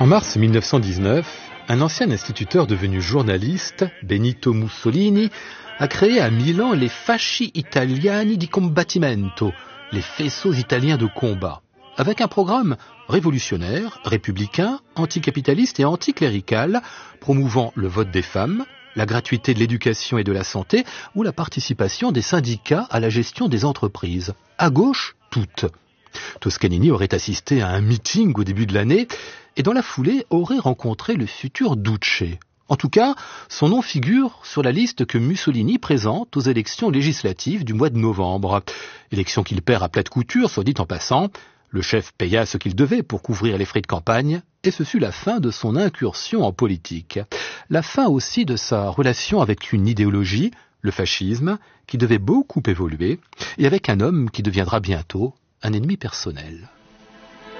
En mars 1919, un ancien instituteur devenu journaliste, Benito Mussolini, a créé à Milan les Fasci Italiani di Combattimento, les faisceaux italiens de combat, avec un programme révolutionnaire, républicain, anticapitaliste et anticlérical, promouvant le vote des femmes, la gratuité de l'éducation et de la santé, ou la participation des syndicats à la gestion des entreprises. À gauche, toutes. Toscanini aurait assisté à un meeting au début de l'année et dans la foulée aurait rencontré le futur Duce. En tout cas, son nom figure sur la liste que Mussolini présente aux élections législatives du mois de novembre. Élections qu'il perd à plate couture, soit dit en passant. Le chef paya ce qu'il devait pour couvrir les frais de campagne et ce fut la fin de son incursion en politique. La fin aussi de sa relation avec une idéologie, le fascisme, qui devait beaucoup évoluer et avec un homme qui deviendra bientôt un ennemi personnel.